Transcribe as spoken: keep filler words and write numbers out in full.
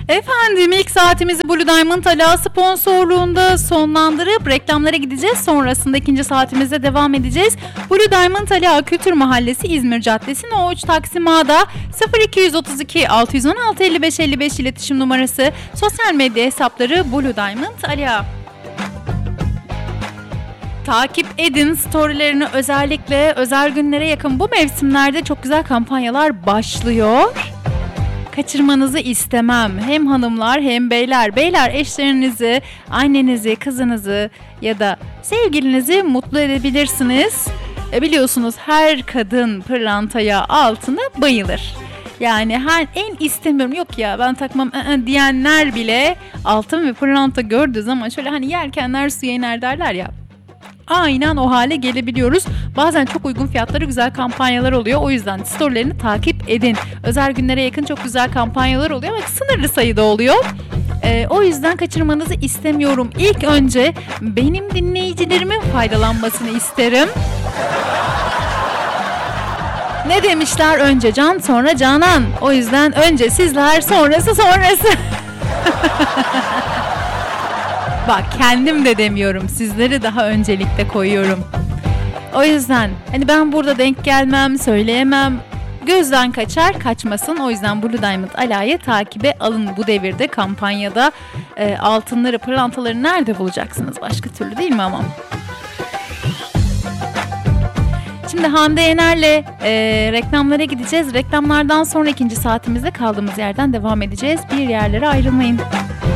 Efendim ilk saatimizi Blue Diamond Ala sponsorluğunda sonlandırıp reklamlara gideceğiz. Sonrasında ikinci saatimizde devam edeceğiz. Blue Diamond Ala Kültür Mahallesi İzmir Caddesi No üç Taksim A'da sıfır iki otuz iki altı yüz on altı elli beş elli beş iletişim numarası. Sosyal medya hesapları Blue Diamond Ala. Takip edin storylerini, özellikle özel günlere yakın bu mevsimlerde çok güzel kampanyalar başlıyor. Kaçırmanızı istemem. Hem hanımlar hem beyler. Beyler eşlerinizi, annenizi, kızınızı ya da sevgilinizi mutlu edebilirsiniz. E biliyorsunuz her kadın pırlantaya, altına bayılır. Yani her en istemiyorum yok ya ben takmam ı-ı diyenler bile altın ve pırlanta gördüğü zaman şöyle hani yelkenler suya iner derler ya. Aynen o hale gelebiliyoruz. Bazen çok uygun fiyatları güzel kampanyalar oluyor. O yüzden storylerini takip edin. Özel günlere yakın çok güzel kampanyalar oluyor ama sınırlı sayıda oluyor. Ee, o yüzden kaçırmanızı istemiyorum. İlk önce benim dinleyicilerimin faydalanmasını isterim. Ne demişler? Önce can sonra canan. O yüzden önce sizler sonrası sonrası. Bak kendim de demiyorum. Sizleri daha öncelikle koyuyorum. O yüzden hani ben burada denk gelmem, söyleyemem. Gözden kaçar, kaçmasın. O yüzden Blue Diamond Ala'yı takibe alın bu devirde kampanyada. E, altınları, pırlantaları nerede bulacaksınız? Başka türlü değil mi ama? Şimdi Hande Yener'le e, reklamlara gideceğiz. Reklamlardan sonra ikinci saatimizde kaldığımız yerden devam edeceğiz. Bir yerlere ayrılmayın.